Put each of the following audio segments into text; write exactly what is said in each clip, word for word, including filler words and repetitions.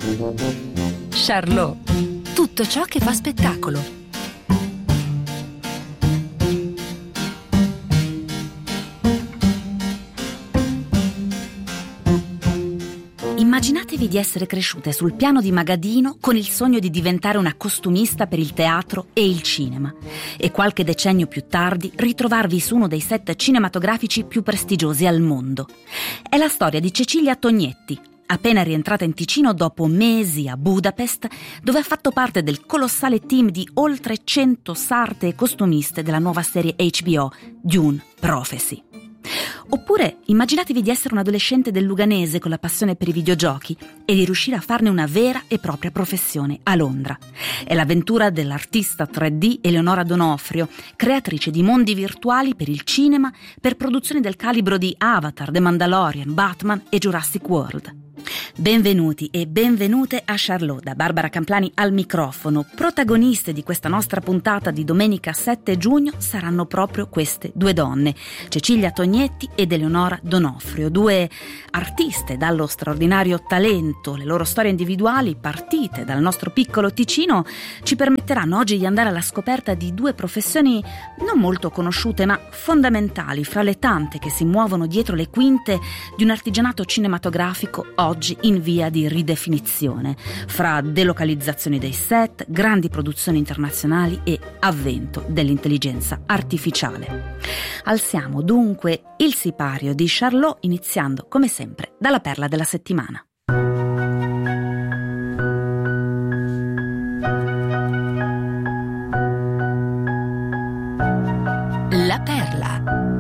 Charlot, tutto ciò che fa spettacolo. Immaginatevi di essere cresciute sul piano di Magadino con il sogno di diventare una costumista per il teatro e il cinema e qualche decennio più tardi ritrovarvi su uno dei set cinematografici più prestigiosi al mondo. È la storia di Cecilia Tognetti, appena rientrata in Ticino dopo mesi a Budapest, dove ha fatto parte del colossale team di oltre cento sarte e costumiste della nuova serie H B O Dune Prophecy. Oppure immaginatevi di essere un adolescente del Luganese con la passione per i videogiochi e di riuscire a farne una vera e propria professione a Londra. È l'avventura dell'artista tre D Eleonora D'Onofrio, creatrice di mondi virtuali per il cinema, per produzioni del calibro di Avatar, The Mandalorian, Batman e Jurassic World. Benvenuti e benvenute a Charlot, da Barbara Camplani al microfono. Protagoniste di questa nostra puntata di domenica sette giugno saranno proprio queste due donne, Cecilia Tognetti ed Eleonora D'Onofrio, due artiste dallo straordinario talento. Le loro storie individuali, partite dal nostro piccolo Ticino, ci permetteranno oggi di andare alla scoperta di due professioni non molto conosciute ma fondamentali fra le tante che si muovono dietro le quinte di un artigianato cinematografico oggi in via di ridefinizione, fra delocalizzazioni dei set, grandi produzioni internazionali e avvento dell'intelligenza artificiale. Alziamo dunque il sipario di Charlot, iniziando come sempre dalla perla della settimana. La perla.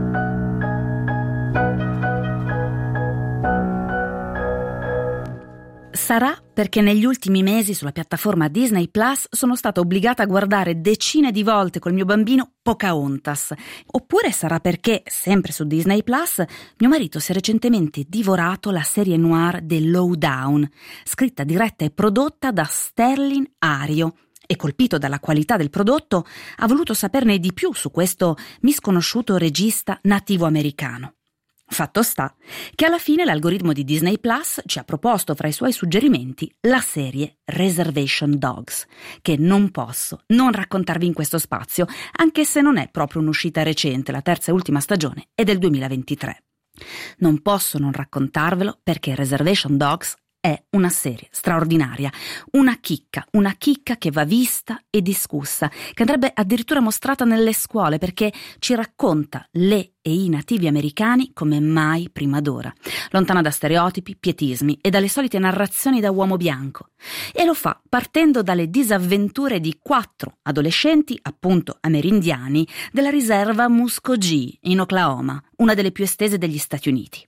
Sarà perché negli ultimi mesi sulla piattaforma Disney Plus sono stata obbligata a guardare decine di volte col mio bambino Pocahontas. Oppure sarà perché, sempre su Disney Plus, mio marito si è recentemente divorato la serie noir The Lowdown, scritta, diretta e prodotta da Sterling Ario. E colpito dalla qualità del prodotto, ha voluto saperne di più su questo misconosciuto regista nativo americano. Fatto sta che alla fine l'algoritmo di Disney Plus ci ha proposto fra i suoi suggerimenti la serie Reservation Dogs, che non posso non raccontarvi in questo spazio, anche se non è proprio un'uscita recente, la terza e ultima stagione è del duemilaventitré. Non posso non raccontarvelo perché Reservation Dogs è una serie straordinaria, una chicca, una chicca che va vista e discussa, che andrebbe addirittura mostrata nelle scuole perché ci racconta le e i nativi americani come mai prima d'ora, lontana da stereotipi, pietismi e dalle solite narrazioni da uomo bianco. E lo fa partendo dalle disavventure di quattro adolescenti, appunto amerindiani, della riserva Muskogee in Oklahoma, una delle più estese degli Stati Uniti.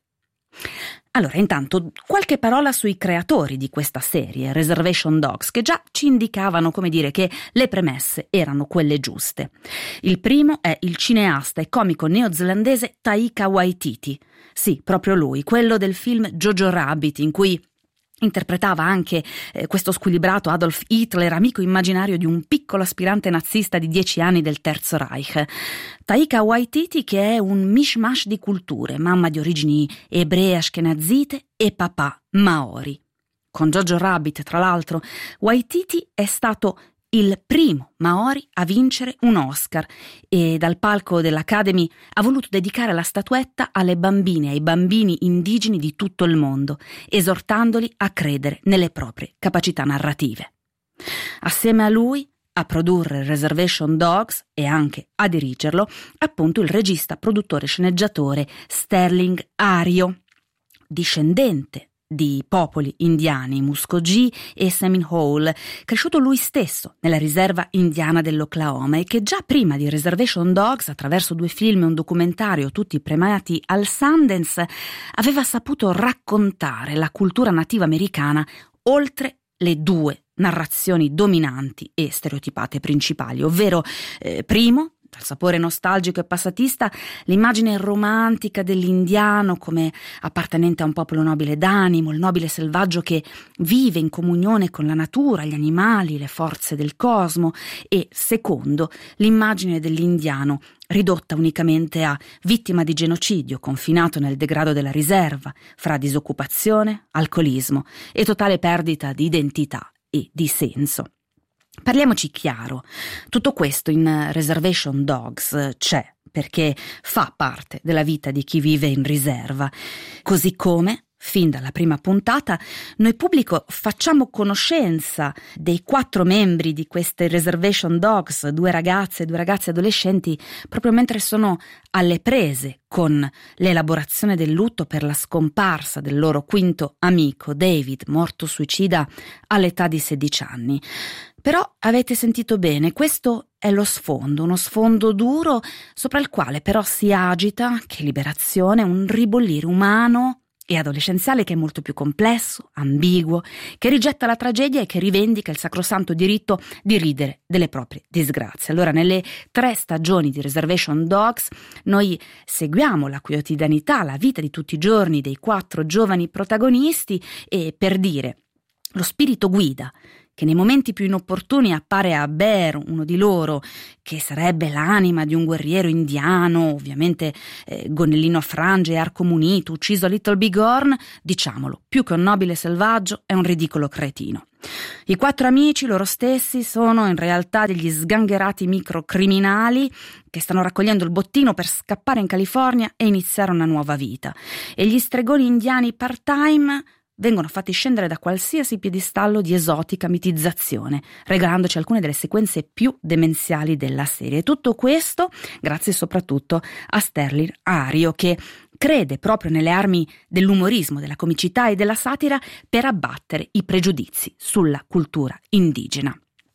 Allora, intanto, qualche parola sui creatori di questa serie, Reservation Dogs, che già ci indicavano, come dire, che le premesse erano quelle giuste. Il primo è il cineasta e comico neozelandese Taika Waititi. Sì, proprio lui, quello del film Jojo Rabbit, in cui interpretava anche eh, questo squilibrato Adolf Hitler, amico immaginario di un piccolo aspirante nazista di dieci anni del Terzo Reich. Taika Waititi, che è un mishmash di culture, mamma di origini ebree ashkenazite e papà maori. Con Jojo Rabbit, tra l'altro, Waititi è stato il primo maori a vincere un Oscar e dal palco dell'Academy ha voluto dedicare la statuetta alle bambine e ai bambini indigeni di tutto il mondo, esortandoli a credere nelle proprie capacità narrative. Assieme a lui, a produrre Reservation Dogs e anche a dirigerlo, appunto il regista, produttore, sceneggiatore Sterling Ario, discendente di popoli indiani, Muskogee e Seminole, cresciuto lui stesso nella riserva indiana dell'Oklahoma e che già prima di Reservation Dogs, attraverso due film e un documentario tutti premiati al Sundance, aveva saputo raccontare la cultura nativa americana oltre le due narrazioni dominanti e stereotipate principali, ovvero eh, primo dal sapore nostalgico e passatista, l'immagine romantica dell'indiano come appartenente a un popolo nobile d'animo, il nobile selvaggio che vive in comunione con la natura, gli animali, le forze del cosmo, e secondo, l'immagine dell'indiano ridotta unicamente a vittima di genocidio, confinato nel degrado della riserva, fra disoccupazione, alcolismo e totale perdita di identità e di senso. Parliamoci chiaro, tutto questo in Reservation Dogs c'è perché fa parte della vita di chi vive in riserva, così come fin dalla prima puntata noi pubblico facciamo conoscenza dei quattro membri di queste Reservation Dogs, due ragazze e due ragazzi adolescenti, proprio mentre sono alle prese con l'elaborazione del lutto per la scomparsa del loro quinto amico David, morto suicida all'età di sedici anni. Però avete sentito bene, questo è lo sfondo, uno sfondo duro sopra il quale però si agita, che liberazione, un ribollire umano e adolescenziale che è molto più complesso, ambiguo, che rigetta la tragedia e che rivendica il sacrosanto diritto di ridere delle proprie disgrazie. Allora, nelle tre stagioni di Reservation Dogs noi seguiamo la quotidianità, la vita di tutti i giorni dei quattro giovani protagonisti e, per dire, lo spirito guida che nei momenti più inopportuni appare a Bear, uno di loro, che sarebbe l'anima di un guerriero indiano, ovviamente eh, gonnellino a frange e arco munito, ucciso a Little Bighorn, diciamolo, più che un nobile selvaggio è un ridicolo cretino. I quattro amici, loro stessi, sono in realtà degli sgangherati microcriminali che stanno raccogliendo il bottino per scappare in California e iniziare una nuova vita. E gli stregoni indiani part-time vengono fatti scendere da qualsiasi piedistallo di esotica mitizzazione, regalandoci alcune delle sequenze più demenziali della serie. Tutto questo grazie soprattutto a Sterling Ario, che crede proprio nelle armi dell'umorismo, della comicità e della satira per abbattere i pregiudizi sulla cultura indigena.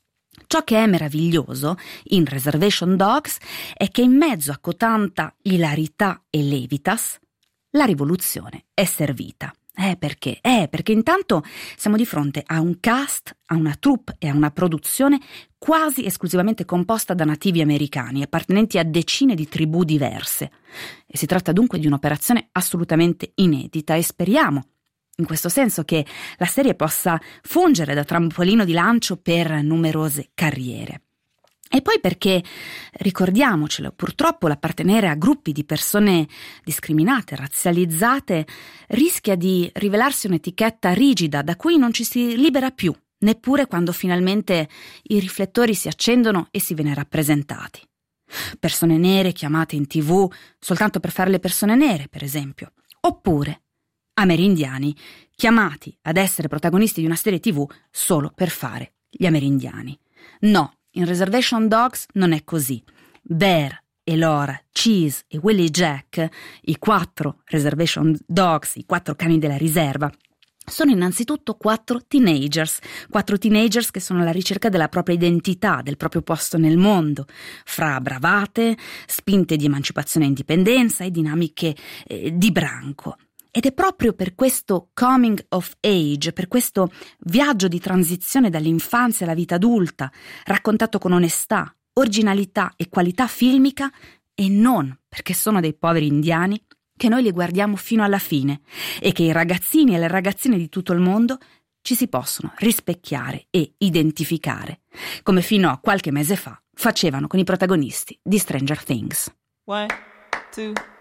Ciò che è meraviglioso in Reservation Dogs è che in mezzo a cotanta ilarità e levitas la rivoluzione è servita. Eh perché? Eh perché intanto siamo di fronte a un cast, a una troupe e a una produzione quasi esclusivamente composta da nativi americani, appartenenti a decine di tribù diverse. E si tratta dunque di un'operazione assolutamente inedita e speriamo, in questo senso, che la serie possa fungere da trampolino di lancio per numerose carriere. E poi perché, ricordiamocelo, purtroppo l'appartenere a gruppi di persone discriminate, razzializzate, rischia di rivelarsi un'etichetta rigida da cui non ci si libera più, neppure quando finalmente i riflettori si accendono e si viene rappresentati. Persone nere chiamate in tivù soltanto per fare le persone nere, per esempio. Oppure amerindiani chiamati ad essere protagonisti di una serie tivù solo per fare gli amerindiani. No. In Reservation Dogs non è così. Bear, Elora, Cheese e Willie Jack, i quattro Reservation Dogs, i quattro cani della riserva, sono innanzitutto quattro teenagers, quattro teenagers che sono alla ricerca della propria identità, del proprio posto nel mondo, fra bravate, spinte di emancipazione e indipendenza e dinamiche eh, di branco. Ed è proprio per questo coming of age, per questo viaggio di transizione dall'infanzia alla vita adulta, raccontato con onestà, originalità e qualità filmica, e non perché sono dei poveri indiani, che noi li guardiamo fino alla fine e che i ragazzini e le ragazzine di tutto il mondo ci si possono rispecchiare e identificare, come fino a qualche mese fa facevano con i protagonisti di Stranger Things. One, two,